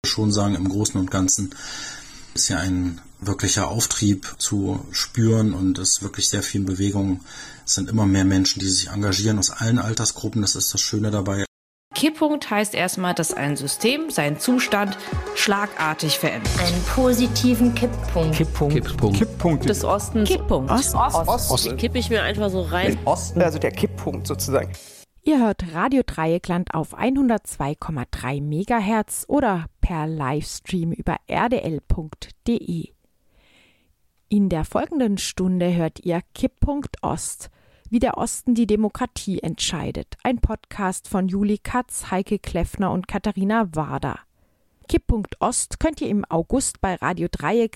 Schon sagen, im Großen und Ganzen ist ja ein wirklicher Auftrieb zu spüren und es ist wirklich sehr viel Bewegung. Es sind immer mehr Menschen, die sich engagieren aus allen Altersgruppen. Das ist das Schöne dabei. Kipppunkt heißt erstmal, dass ein System seinen Zustand schlagartig verändert. Einen positiven Kipppunkt. Kipppunkt des Ostens. Kipppunkt. Ost. Kippe ich mir einfach so rein. Osten. Also der Kipppunkt sozusagen. Ihr hört Radio Dreieckland auf 102,3 MHz oder per Livestream über rdl.de. In der folgenden Stunde hört ihr Kipppunkt Ost, wie der Osten die Demokratie entscheidet. Ein Podcast von Juli Katz, Heike Kleffner und Katharina Warder. Kipppunkt Ost könnt ihr im August bei Radio Dreieckland